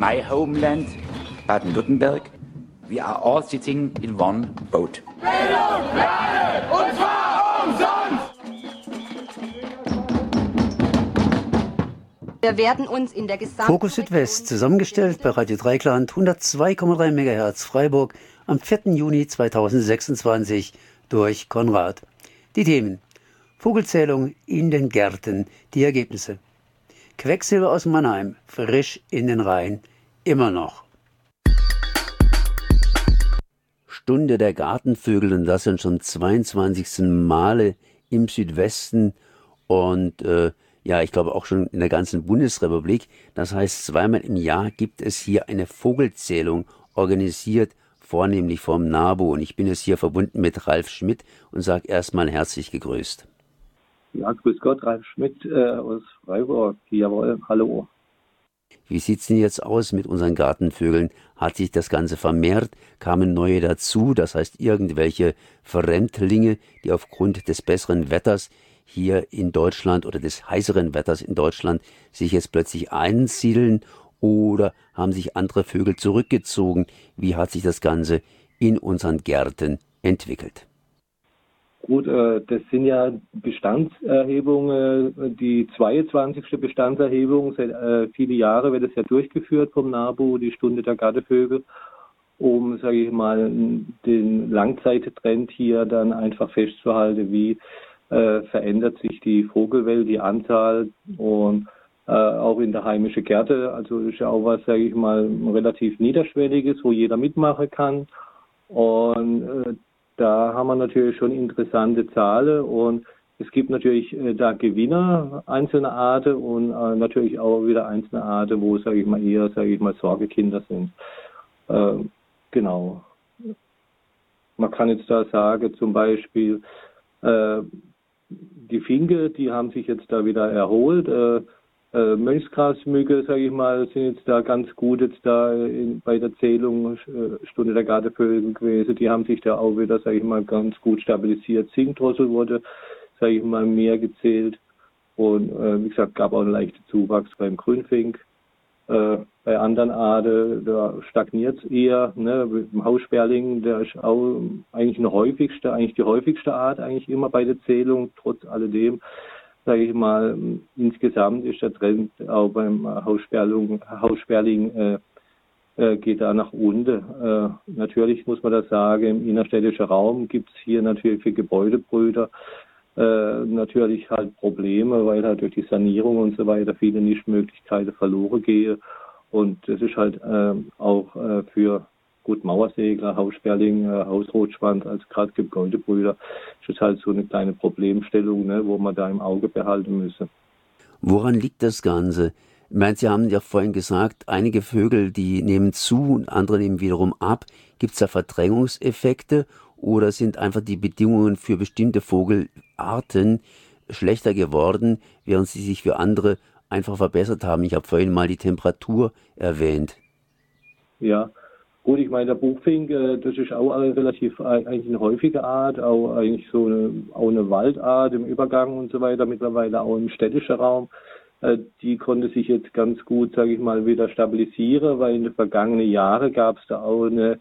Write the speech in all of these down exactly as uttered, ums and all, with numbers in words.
my homeland, Baden-Württemberg, we are all sitting in one boat. Bildung, Lernen, und zwar umsonst! Wir werden uns in der gesamten Fokus Südwest, zusammengestellt bei Radio Dreikland, hundertzwei Komma drei Megahertz Freiburg, am vierten Juni zweitausendsechsundzwanzig durch Konrad. Die Themen: Vogelzählung in den Gärten, die Ergebnisse. Quecksilber aus Mannheim, frisch in den Rhein, immer noch. Stunde der Gartenvögel, und das sind schon zweiundzwanzigsten Male im Südwesten und äh, ja, ich glaube auch schon in der ganzen Bundesrepublik. Das heißt, zweimal im Jahr gibt es hier eine Vogelzählung, organisiert vornehmlich vom NABU. Und ich bin jetzt hier verbunden mit Ralf Schmidt und sage erstmal herzlich gegrüßt. Ja, grüß Gott, Ralf Schmidt äh, aus Freiburg. Jawohl, hallo. Wie sieht es denn jetzt aus mit unseren Gartenvögeln? Hat sich das Ganze vermehrt? Kamen neue dazu? Das heißt, irgendwelche Fremdlinge, die aufgrund des besseren Wetters hier in Deutschland oder des heißeren Wetters in Deutschland sich jetzt plötzlich einsiedeln, oder haben sich andere Vögel zurückgezogen? Wie hat sich das Ganze in unseren Gärten entwickelt? Gut, äh, das sind ja Bestandserhebungen, die zweiundzwanzigste Bestandserhebung. Seit äh, viele Jahre wird es ja durchgeführt vom NABU, die Stunde der Gartenvögel, um, sage ich mal, den Langzeittrend hier dann einfach festzuhalten, wie äh, verändert sich die Vogelwelt, die Anzahl, und äh, auch in der heimischen Gärte. Also ist ja auch was, sage ich mal, relativ Niederschwelliges, wo jeder mitmachen kann. Und äh, da haben wir natürlich schon interessante Zahlen, und es gibt natürlich äh, da Gewinner einzelner Arten und äh, natürlich auch wieder einzelne Arten, wo, sage ich mal, eher, sage ich mal, Sorgekinder sind. Äh, genau. Man kann jetzt da sagen, zum Beispiel, äh, die Finke, die haben sich jetzt da wieder erholt. Äh, äh, Mönchsgrasmücke, sage ich mal, sind jetzt da ganz gut jetzt da in, bei der Zählung äh, Stunde der Gartenvögel gewesen. Die haben sich da auch wieder, sage ich mal, ganz gut stabilisiert. Singdrossel wurde, sage ich mal, mehr gezählt. Und äh, wie gesagt, gab auch einen leichten Zuwachs beim Grünfink. Äh, bei anderen Arten, da stagniert es eher. Ne? Im Haussperling, der ist auch eigentlich eine häufigste, eigentlich die häufigste Art, eigentlich immer bei der Zählung. Trotz alledem, sage ich mal, insgesamt ist der Trend auch beim Haussperling, Haussperling äh, äh, geht da nach unten. Äh, natürlich muss man das sagen, im innerstädtischen Raum gibt es hier natürlich für Gebäudebrüder Äh, natürlich halt Probleme, weil halt durch die Sanierung und so weiter viele Nischmöglichkeiten verloren gehen. Und das ist halt äh, auch äh, für gut Mauersegler, Haussperling, äh, Hausrotschwanz als gerade Gebäudebrüder, ist das halt so eine kleine Problemstellung, ne, wo man da im Auge behalten müsse. Woran liegt das Ganze? Ich meine, Sie haben ja vorhin gesagt, einige Vögel, die nehmen zu und andere nehmen wiederum ab. Gibt es da Verdrängungseffekte? Oder sind einfach die Bedingungen für bestimmte Vogelarten schlechter geworden, während sie sich für andere einfach verbessert haben? Ich habe vorhin mal die Temperatur erwähnt. Ja, gut, ich meine, der Buchfink, das ist auch eine relativ eigentlich eine häufige Art, auch eigentlich so eine, auch eine Waldart im Übergang und so weiter, mittlerweile auch im städtischen Raum. Die konnte sich jetzt ganz gut, sage ich mal, wieder stabilisieren, weil in den vergangenen Jahren gab es da auch eine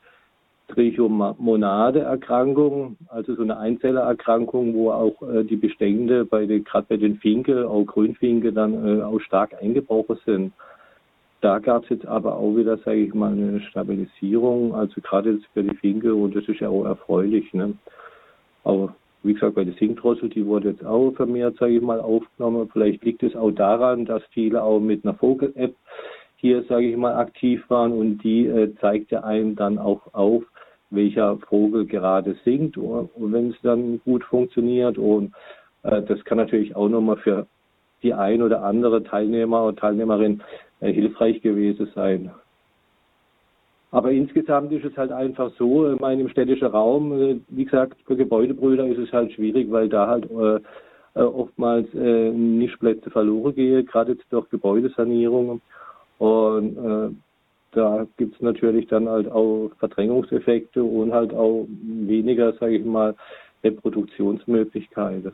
Trichomonade-Erkrankung, also so eine Einzellererkrankung, wo auch äh, die Bestände bei den, gerade bei den Finken, auch Grünfinke, dann äh, auch stark eingebrochen sind. Da gab es jetzt aber auch wieder, sage ich mal, eine Stabilisierung, also gerade jetzt für die Finke, und das ist ja auch erfreulich. Ne? Aber wie gesagt, bei der Singdrossel, die wurde jetzt auch vermehrt, sage ich mal, aufgenommen. Vielleicht liegt es auch daran, dass viele auch mit einer Vogel-App hier, sage ich mal, aktiv waren, und die äh, zeigt ja einem dann auch auf, welcher Vogel gerade singt, und wenn es dann gut funktioniert. Und äh, das kann natürlich auch nochmal für die ein oder andere Teilnehmer oder Teilnehmerin äh, hilfreich gewesen sein. Aber insgesamt ist es halt einfach so, ich meine, im städtischen Raum, äh, wie gesagt, für Gebäudebrüder ist es halt schwierig, weil da halt äh, äh, oftmals äh, Nischplätze verloren gehen, gerade jetzt durch Gebäudesanierungen. Und äh, da gibt es natürlich dann halt auch Verdrängungseffekte und halt auch weniger, sage ich mal, Reproduktionsmöglichkeiten.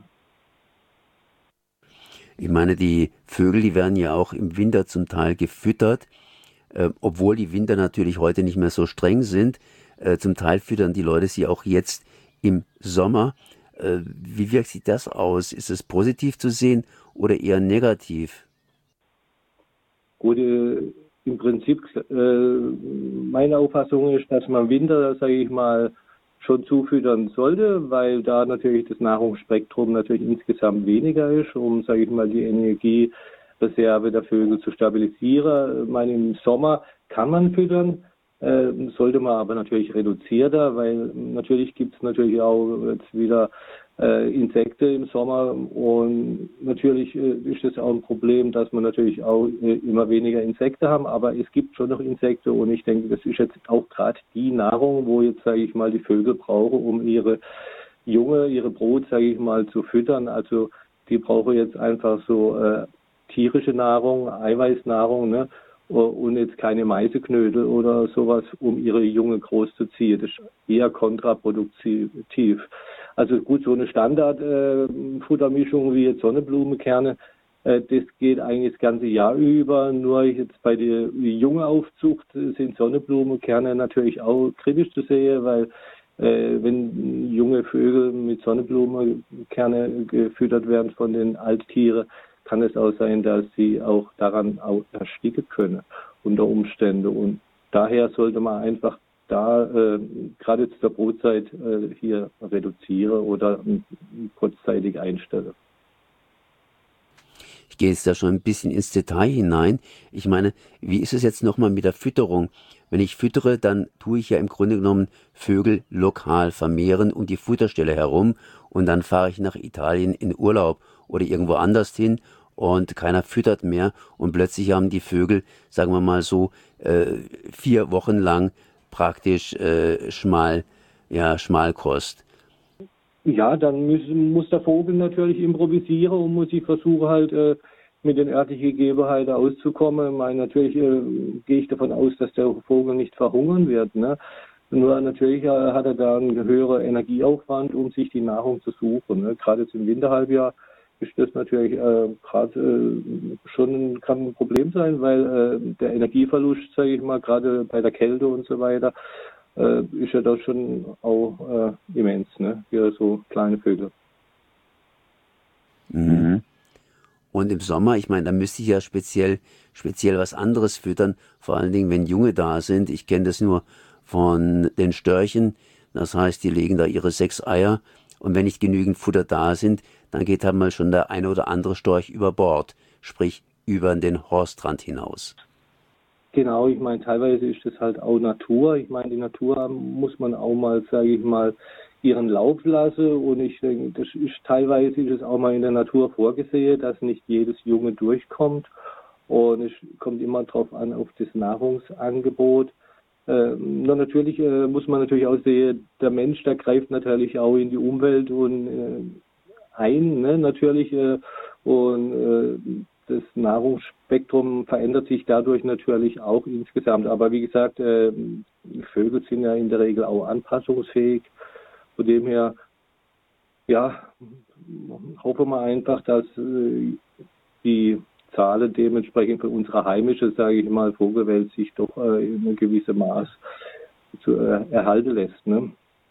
Ich meine, die Vögel, die werden ja auch im Winter zum Teil gefüttert. äh, obwohl die Winter natürlich heute nicht mehr so streng sind. Äh, zum Teil füttern die Leute sie auch jetzt im Sommer. Äh, wie wirkt sich das aus? Ist es positiv zu sehen oder eher negativ? Gut, äh, im Prinzip, äh, meine Auffassung ist, dass man im Winter, sage ich mal, schon zufüttern sollte, weil da natürlich das Nahrungsspektrum natürlich insgesamt weniger ist, um, sage ich mal, die Energiereserve der Vögel zu stabilisieren. Ich meine, im Sommer kann man füttern, äh, sollte man aber natürlich reduzierter, weil natürlich gibt es natürlich auch jetzt wieder äh, Insekten im Sommer und natürlich äh, ist das auch ein Problem, dass man natürlich auch äh, immer weniger Insekten haben, aber es gibt schon noch Insekten und ich denke, das ist jetzt auch gerade die Nahrung, wo jetzt, sage ich mal, die Vögel brauchen, um ihre Junge, ihre Brut, sage ich mal, zu füttern. Also die brauchen jetzt einfach so äh, tierische Nahrung, Eiweißnahrung, ne? Und jetzt keine Maiseknödel oder sowas, um ihre Junge großzuziehen. Das ist eher kontraproduktiv. Also gut, so eine Standard-Futtermischung äh, wie jetzt Sonnenblumenkerne, äh, das geht eigentlich das ganze Jahr über. Nur jetzt bei der Jungeaufzucht sind Sonnenblumenkerne natürlich auch kritisch zu sehen, weil äh, wenn junge Vögel mit Sonnenblumenkerne gefüttert werden von den Alttieren, kann es auch sein, dass sie auch daran auch ersticken können unter Umständen. Und daher sollte man einfach da äh, gerade zu der Brutzeit äh, hier reduzieren oder äh, kurzzeitig einstellen. Ich gehe jetzt da schon ein bisschen ins Detail hinein. Ich meine, wie ist es jetzt nochmal mit der Fütterung? Wenn ich füttere, dann tue ich ja im Grunde genommen Vögel lokal vermehren um die Futterstelle herum und dann fahre ich nach Italien in Urlaub oder irgendwo anders hin und keiner füttert mehr und plötzlich haben die Vögel, sagen wir mal so, äh, vier Wochen lang praktisch äh, schmal, ja, Schmalkost. Ja, dann muss, muss der Vogel natürlich improvisieren und muss sich versuchen halt äh, mit den örtlichen Gegebenheiten auszukommen. Ich meine, natürlich äh, gehe ich davon aus, dass der Vogel nicht verhungern wird, ne? Nur natürlich äh, hat er da einen höheren Energieaufwand, um sich die Nahrung zu suchen, ne? Gerade jetzt im Winterhalbjahr ist das natürlich äh, gerade äh, schon kann ein Problem sein, weil äh, der Energieverlust, sage ich mal, gerade bei der Kälte und so weiter, äh, ist ja da schon auch äh, immens, ne? Für so kleine Vögel. Mhm. Und im Sommer, ich meine, da müsste ich ja speziell, speziell was anderes füttern, vor allen Dingen, wenn Junge da sind. Ich kenne das nur von den Störchen, das heißt, die legen da ihre sechs Eier und wenn nicht genügend Futter da sind, dann geht halt mal schon der eine oder andere Storch über Bord, sprich über den Horstrand hinaus. Genau, ich meine, teilweise ist das halt auch Natur. Ich meine, die Natur muss man auch mal, sage ich mal, ihren Lauf lassen und ich denke, das ist teilweise ist es auch mal in der Natur vorgesehen, dass nicht jedes Junge durchkommt und es kommt immer drauf an, auf das Nahrungsangebot. Äh, nur natürlich äh, muss man natürlich auch sehen, der Mensch, der greift natürlich auch in die Umwelt und äh, ein, ne, natürlich, äh, und äh, das Nahrungsspektrum verändert sich dadurch natürlich auch insgesamt. Aber wie gesagt, äh, Vögel sind ja in der Regel auch anpassungsfähig. Von dem her, ja, hoffen wir einfach, dass äh, die Zahlen dementsprechend für unsere heimische, sage ich mal, Vogelwelt sich doch äh, in einem gewissen Maß zu äh, erhalten lässt, ne?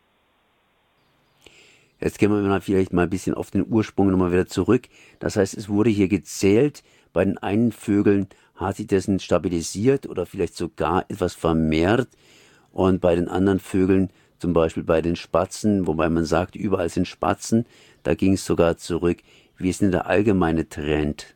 Jetzt gehen wir mal vielleicht mal ein bisschen auf den Ursprung nochmal wieder zurück. Das heißt, es wurde hier gezählt, bei den einen Vögeln hat sich das stabilisiert oder vielleicht sogar etwas vermehrt und bei den anderen Vögeln, zum Beispiel bei den Spatzen, wobei man sagt, überall sind Spatzen, da ging es sogar zurück. Wie ist denn der allgemeine Trend?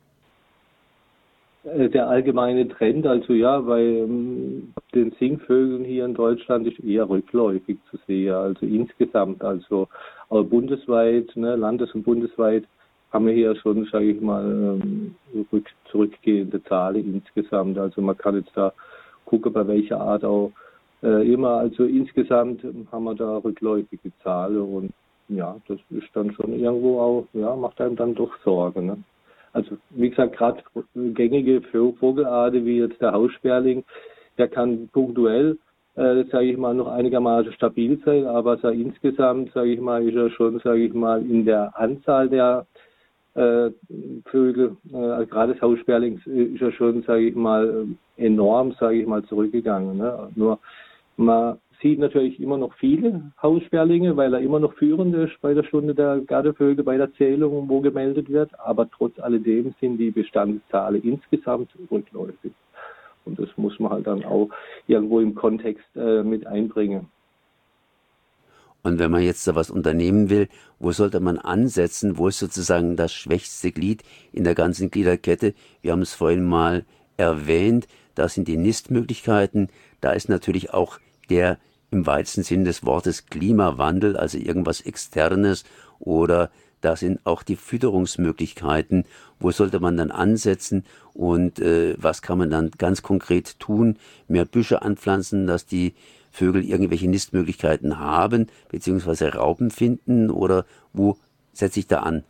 Der allgemeine Trend, also ja, bei ähm, den Singvögeln hier in Deutschland ist eher rückläufig zu sehen, also insgesamt, also aber bundesweit, ne, landes- und bundesweit haben wir hier schon, sage ich mal, ähm, rück, zurückgehende Zahlen insgesamt, also man kann jetzt da gucken, bei welcher Art auch äh, immer, also insgesamt haben wir da rückläufige Zahlen und ja, das ist dann schon irgendwo auch, ja, macht einem dann doch Sorge, ne? Also wie gesagt, gerade gängige Vogelarten wie jetzt der Haussperling, der kann punktuell, äh, sage ich mal, noch einigermaßen stabil sein, aber so insgesamt, sage ich mal, ist er schon, sage ich mal, in der Anzahl der äh, Vögel, äh, also gerade das Haussperling ist ja schon, sage ich mal, enorm, sage ich mal, zurückgegangen. Ne? Nur man sieht natürlich immer noch viele Haussperlinge, weil er immer noch führend ist bei der Stunde der Gattervögel, bei der Zählung, wo gemeldet wird. Aber trotz alledem sind die Bestandszahlen insgesamt rückläufig. Und das muss man halt dann auch irgendwo im Kontext äh, mit einbringen. Und wenn man jetzt da was unternehmen will, wo sollte man ansetzen? Wo ist sozusagen das schwächste Glied in der ganzen Gliederkette? Wir haben es vorhin mal erwähnt, da sind die Nistmöglichkeiten. Da ist natürlich auch der im weitesten Sinn des Wortes Klimawandel, also irgendwas Externes, oder da sind auch die Fütterungsmöglichkeiten. Wo sollte man dann ansetzen und äh, was kann man dann ganz konkret tun? Mehr Büsche anpflanzen, dass die Vögel irgendwelche Nistmöglichkeiten haben, beziehungsweise Raupen finden, oder wo setze ich da an?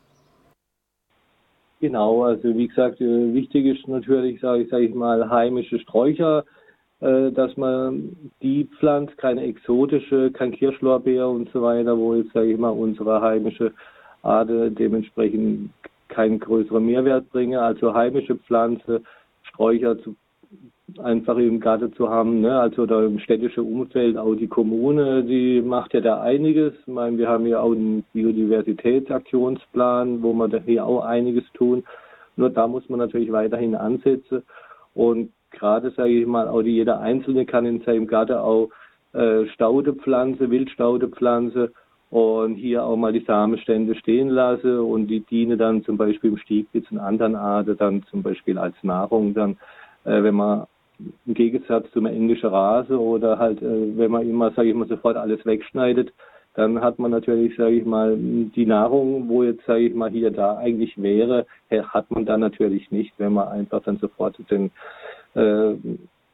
Genau, also wie gesagt, wichtig ist natürlich, sage ich, sag ich mal, heimische Sträucher, äh, dass man die pflanzt, keine exotische, kein Kirschlorbeer und so weiter, wo jetzt, sage ich mal, unsere heimische Art dementsprechend keinen größeren Mehrwert bringe. Also heimische Pflanze, Sträucher zu einfach im Garten zu haben, ne? Also da im städtischen Umfeld, auch die Kommune, die macht ja da einiges. Ich meine, wir haben ja auch einen Biodiversitätsaktionsplan, wo wir da hier auch einiges tun. Nur da muss man natürlich weiterhin ansetzen. Und gerade, sage ich mal, auch die, jeder Einzelne kann in seinem Garten auch äh, Staude pflanzen, Wildstaude pflanzen und hier auch mal die Samenstände stehen lassen und die dienen dann zum Beispiel im Stieglitz und anderen Arten dann zum Beispiel als Nahrung dann, äh, wenn man im Gegensatz zum englischen Rase oder halt, äh, wenn man immer, sage ich mal, sofort alles wegschneidet, dann hat man natürlich, sage ich mal, die Nahrung, wo jetzt, sage ich mal, hier da eigentlich wäre, hat man dann natürlich nicht, wenn man einfach dann sofort den äh, äh,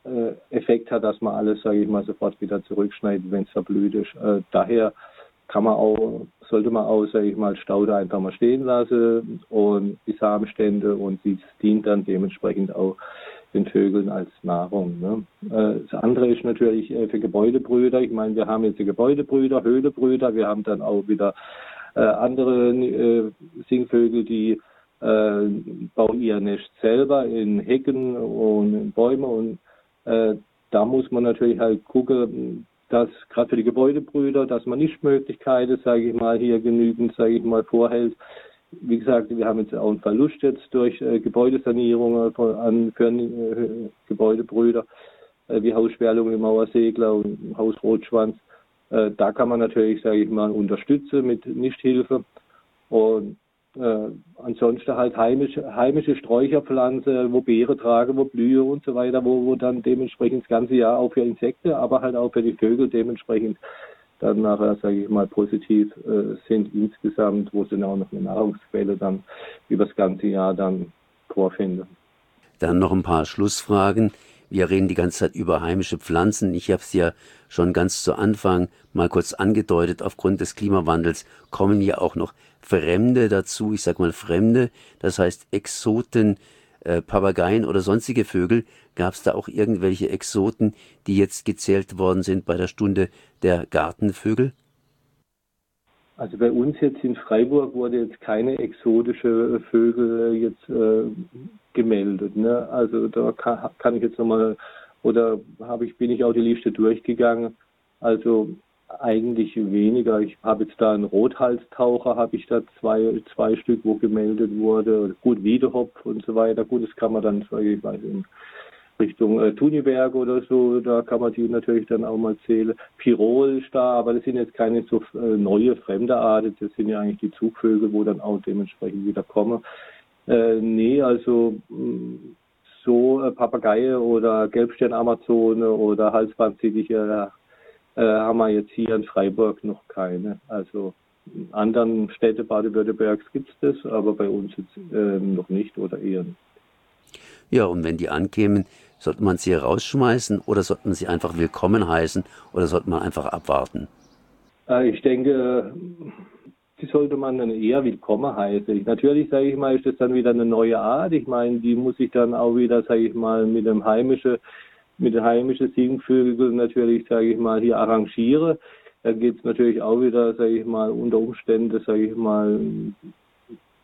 Effekt hat, dass man alles, sage ich mal, sofort wieder zurückschneidet, wenn es verblüht ist. Äh, daher kann man auch, sollte man auch, sage ich mal, Staude einfach mal stehen lassen und die Samenstände, und dies dient dann dementsprechend auch den Vögeln als Nahrung. Ne? Das andere ist natürlich für Gebäudebrüder. Ich meine, wir haben jetzt die Gebäudebrüder, Höhlebrüder, wir haben dann auch wieder äh, andere äh, Singvögel, die äh, bauen ihr Nest selber in Hecken und in Bäume, und äh, da muss man natürlich halt gucken, dass gerade für die Gebäudebrüder, dass man Nichtmöglichkeiten, sage ich mal, hier genügend, sage ich mal, vorhält. Wie gesagt, wir haben jetzt auch einen Verlust jetzt durch äh, Gebäudesanierungen von, an, für äh, Gebäudebrüder, äh, wie Haussperlung im Mauersegler und Hausrotschwanz. Äh, da kann man natürlich, sage ich mal, unterstützen mit Nichthilfe. Und äh, ansonsten halt heimische, heimische Sträucherpflanze, wo Beere tragen, wo Blühe und so weiter, wo, wo dann dementsprechend das ganze Jahr auch für Insekten, aber halt auch für die Vögel dementsprechend dann nachher, sage ich mal, positiv äh, sind insgesamt, wo sie dann auch noch eine Nahrungsquelle dann über das ganze Jahr dann vorfinden. Dann noch ein paar Schlussfragen. Wir reden die ganze Zeit über heimische Pflanzen. Ich habe es ja schon ganz zu Anfang mal kurz angedeutet. Aufgrund des Klimawandels kommen ja auch noch Fremde dazu. Ich sage mal Fremde, das heißt Exoten, äh, Papageien oder sonstige Vögel. Gab es da auch irgendwelche Exoten, die jetzt gezählt worden sind bei der Stunde der Gartenvögel? Also bei uns jetzt in Freiburg wurde jetzt keine exotische Vögel jetzt äh, gemeldet. Ne? Also da kann, kann ich jetzt nochmal, oder habe ich, bin ich auch die Liste durchgegangen. Also eigentlich weniger. Ich habe jetzt da einen Rothalstaucher, habe ich da zwei, zwei Stück, wo gemeldet wurde. Gut, Wiedehopf und so weiter. Gut, das kann man dann, ich weiß nicht, Richtung äh, Thuniberg oder so, da kann man die natürlich dann auch mal zählen. Pirol ist da, aber das sind jetzt keine so äh, neue, fremde Arten, das sind ja eigentlich die Zugvögel, wo dann auch dementsprechend wieder kommen. Äh, nee, also mh, so äh, Papageie oder Gelbstern-Amazone oder Halsbandsittiche äh, haben wir jetzt hier in Freiburg noch keine. Also in anderen Städten Baden-Württembergs gibt es das, aber bei uns jetzt äh, noch nicht oder eher nicht. Ja, und wenn die ankämen, sollte man sie rausschmeißen oder sollte man sie einfach willkommen heißen oder sollte man einfach abwarten? Ich denke, die sollte man dann eher willkommen heißen. Natürlich, sage ich mal, ist das dann wieder eine neue Art. Ich meine, die muss ich dann auch wieder, sage ich mal, mit dem heimischen, mit den heimischen Singvögeln natürlich, sage ich mal, hier arrangieren. Da geht es natürlich auch wieder, sage ich mal, unter Umständen, sage ich mal,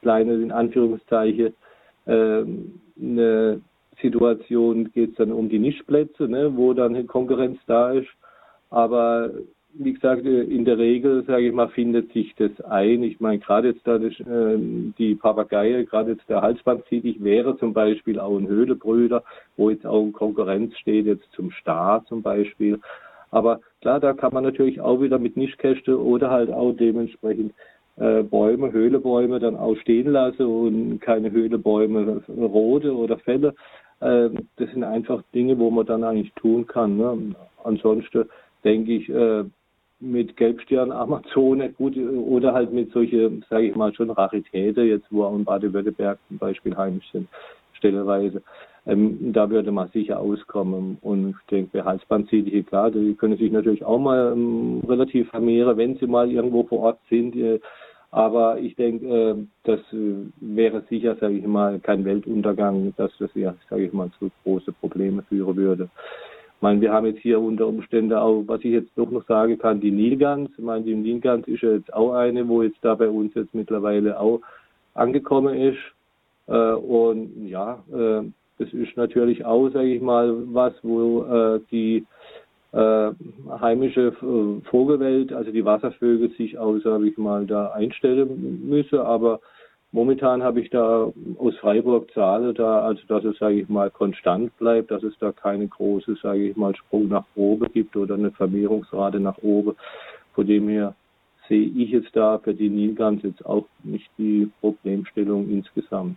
kleine, in Anführungszeichen, äh, eine Situation, geht es dann um die Nischplätze, ne, wo dann Konkurrenz da ist. Aber wie gesagt, in der Regel, sage ich mal, findet sich das ein. Ich meine, gerade jetzt da das, äh, die Papageie, gerade jetzt der Halsbandsittich wäre zum Beispiel auch ein Höhlebrüder, wo jetzt auch in Konkurrenz steht, jetzt zum Star zum Beispiel. Aber klar, da kann man natürlich auch wieder mit Nischkäste oder halt auch dementsprechend äh, Bäume, Höhlebäume dann auch stehen lassen und keine Höhlebäume rote oder Fälle. Äh, das sind einfach Dinge, wo man dann eigentlich tun kann. Ne? Ansonsten denke ich, äh, mit Gelbstirn, Amazone, gut, oder halt mit solche, sage ich mal, schon Raritäten, jetzt wo auch in Baden-Württemberg zum Beispiel heimisch sind, stellenweise. Ähm, da würde man sicher auskommen. Und ich denke, bei Halsbandsittiche, klar, die können sich natürlich auch mal ähm, relativ vermehren, wenn sie mal irgendwo vor Ort sind. Äh, aber ich denke, äh, das äh, wäre sicher, sage ich mal, kein Weltuntergang, dass das ja, sage ich mal, zu große Probleme führen würde. Ich meine, wir haben jetzt hier unter Umständen auch, was ich jetzt doch noch sagen kann, die Nilgans. Ich meine, die Nilgans ist ja jetzt auch eine, wo jetzt da bei uns jetzt mittlerweile auch angekommen ist. Äh, und ja, äh, das ist natürlich auch, sage ich mal, was, wo äh, die äh, heimische Vogelwelt, also die Wasservögel, sich auch, sage ich mal, da einstellen müssen. Aber momentan habe ich da aus Freiburg Zahlen da, also dass es, sage ich mal, konstant bleibt, dass es da keine große, sage ich mal, Sprung nach oben gibt oder eine Vermehrungsrate nach oben. Von dem her sehe ich jetzt da für die Nilgans jetzt auch nicht die Problemstellung insgesamt.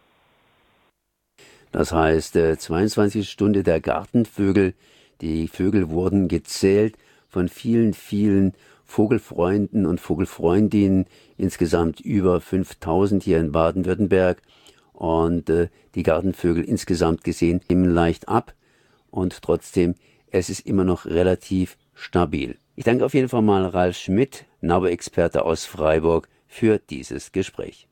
Das heißt, zweiundzwanzig Stunde der Gartenvögel. Die Vögel wurden gezählt von vielen, vielen Vogelfreunden und Vogelfreundinnen, insgesamt über fünftausend hier in Baden-Württemberg. Und äh, die Gartenvögel insgesamt gesehen nehmen leicht ab. Und trotzdem, es ist immer noch relativ stabil. Ich danke auf jeden Fall mal Ralf Schmidt, Naber-Experte aus Freiburg, für dieses Gespräch.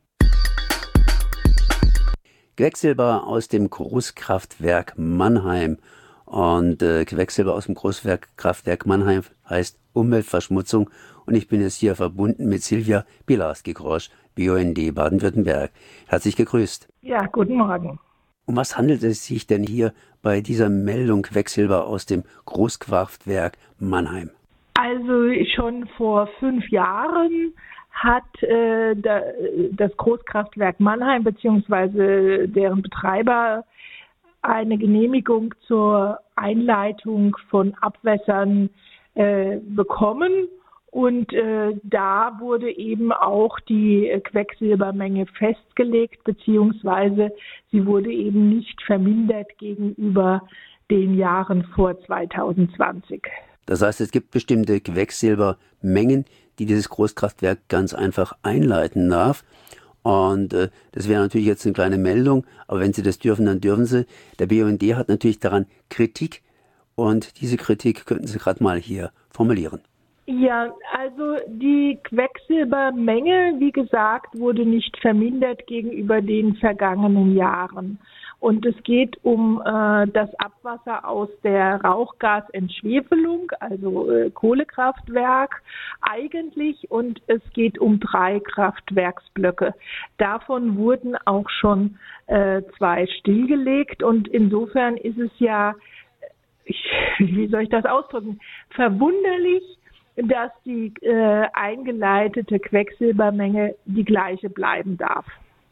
Quecksilber aus dem Großkraftwerk Mannheim. Und äh, Quecksilber aus dem Großkraftwerk Mannheim heißt Umweltverschmutzung. Und ich bin jetzt hier verbunden mit Silvia Pilarski-Grosch, B U N D Baden-Württemberg. Herzlich gegrüßt. Ja, guten Morgen. Um was handelt es sich denn hier bei dieser Meldung Quecksilber aus dem Großkraftwerk Mannheim? Also schon vor fünf Jahren hat äh, da, das Großkraftwerk Mannheim bzw. deren Betreiber eine Genehmigung zur Einleitung von Abwässern äh, bekommen. Und äh, da wurde eben auch die Quecksilbermenge festgelegt, beziehungsweise sie wurde eben nicht vermindert gegenüber den Jahren vor zweitausendzwanzig. Das heißt, es gibt bestimmte Quecksilbermengen, die dieses Großkraftwerk ganz einfach einleiten darf. Und äh, das wäre natürlich jetzt eine kleine Meldung, aber wenn Sie das dürfen, dann dürfen Sie. Der B U N D hat natürlich daran Kritik und diese Kritik könnten Sie gerade mal hier formulieren. Ja, also die Quecksilbermenge, wie gesagt, wurde nicht vermindert gegenüber den vergangenen Jahren. Und es geht um äh, das Abwasser aus der Rauchgasentschwefelung, also äh, Kohlekraftwerk eigentlich. Und es geht um drei Kraftwerksblöcke. Davon wurden auch schon äh, zwei stillgelegt. Und insofern ist es ja, ich, wie soll ich das ausdrücken, verwunderlich, dass die äh, eingeleitete Quecksilbermenge die gleiche bleiben darf.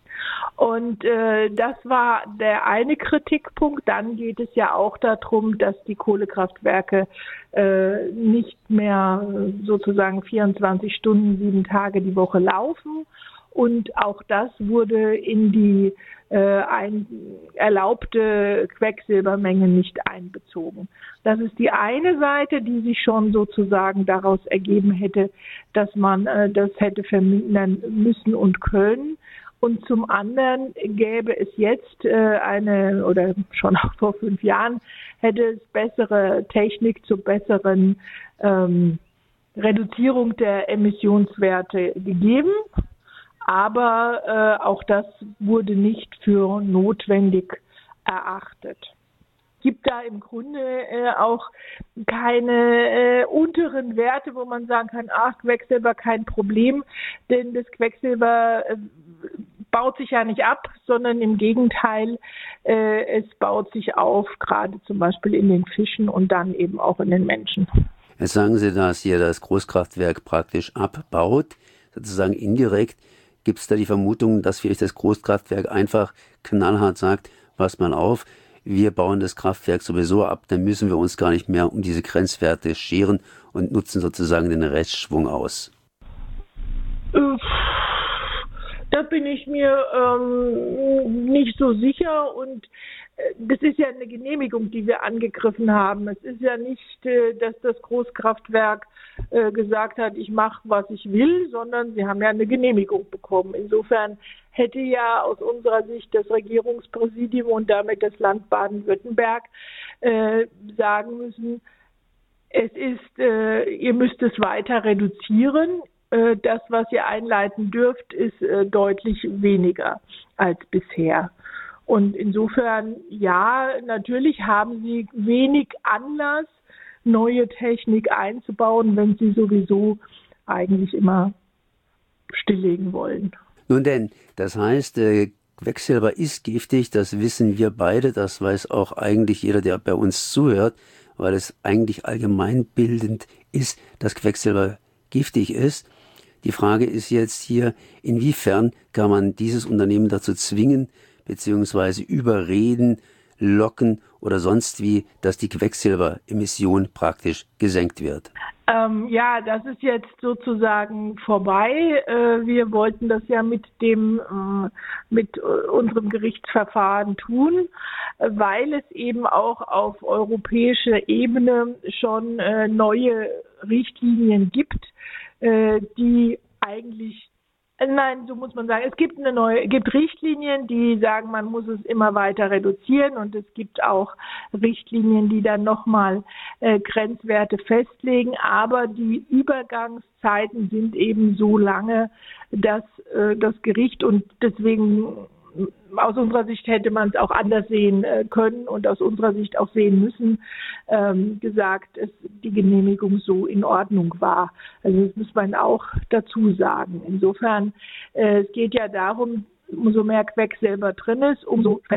Und äh, das war der eine Kritikpunkt. Dann geht es ja auch darum, dass die Kohlekraftwerke äh, nicht mehr sozusagen vierundzwanzig Stunden, sieben Tage die Woche laufen. Und auch das wurde in die äh, ein, erlaubte Quecksilbermenge nicht einbezogen. Das ist die eine Seite, die sich schon sozusagen daraus ergeben hätte, dass man äh, das hätte vermindern müssen und können. Und zum anderen gäbe es jetzt äh, eine, oder schon auch vor fünf Jahren, hätte es bessere Technik zur besseren ähm, Reduzierung der Emissionswerte gegeben. Aber äh, auch das wurde nicht für notwendig erachtet. Es gibt da im Grunde äh, auch keine äh, unteren Werte, wo man sagen kann, ach, Quecksilber kein Problem, denn das Quecksilber äh, baut sich ja nicht ab, sondern im Gegenteil, äh, es baut sich auf, gerade zum Beispiel in den Fischen und dann eben auch in den Menschen. Jetzt sagen Sie, dass hier das Großkraftwerk praktisch abbaut, sozusagen indirekt. Gibt es da die Vermutung, dass vielleicht das Großkraftwerk einfach knallhart sagt, pass mal auf, wir bauen das Kraftwerk sowieso ab, dann müssen wir uns gar nicht mehr um diese Grenzwerte scheren und nutzen sozusagen den Restschwung aus? Da bin ich mir ähm, nicht so sicher und äh, das ist ja eine Genehmigung, die wir angegriffen haben. Es ist ja nicht, äh, dass das Großkraftwerk äh, gesagt hat, ich mache, was ich will, sondern sie haben ja eine Genehmigung bekommen. Insofern hätte ja aus unserer Sicht das Regierungspräsidium und damit das Land Baden-Württemberg äh, sagen müssen, es ist, äh, ihr müsst es weiter reduzieren. Äh, das, was ihr einleiten dürft, ist äh, deutlich weniger als bisher. Und insofern, ja, natürlich haben sie wenig Anlass, neue Technik einzubauen, wenn sie sowieso eigentlich immer stilllegen wollen. Nun denn, das heißt, äh, Quecksilber ist giftig, das wissen wir beide, das weiß auch eigentlich jeder, der bei uns zuhört, weil es eigentlich allgemeinbildend ist, dass Quecksilber giftig ist. Die Frage ist jetzt hier, inwiefern kann man dieses Unternehmen dazu zwingen, beziehungsweise überreden, locken oder sonst wie, dass die Quecksilberemission praktisch gesenkt wird? Ähm, ja, das ist jetzt sozusagen vorbei. Äh, wir wollten das ja mit dem, äh, mit äh, unserem Gerichtsverfahren tun, äh, weil es eben auch auf europäischer Ebene schon äh, neue Richtlinien gibt, äh, die eigentlich Nein, so muss man sagen. Es gibt eine neue, gibt Richtlinien, die sagen, man muss es immer weiter reduzieren, und es gibt auch Richtlinien, die dann nochmal äh, Grenzwerte festlegen. Aber die Übergangszeiten sind eben so lange, dass äh, das Gericht, und deswegen aus unserer Sicht hätte man es auch anders sehen können und aus unserer Sicht auch sehen müssen, ähm, gesagt, dass die Genehmigung so in Ordnung war. Also das muss man auch dazu sagen. Insofern, äh, es geht ja darum, umso mehr Quecksilber drin ist, umso